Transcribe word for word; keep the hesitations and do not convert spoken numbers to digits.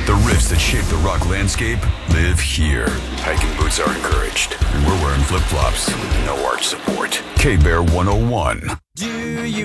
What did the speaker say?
The riffs that shape the rock landscape live here. Hiking boots are encouraged. And we're wearing flip-flops. No arch support. K-Bear one oh one. Do you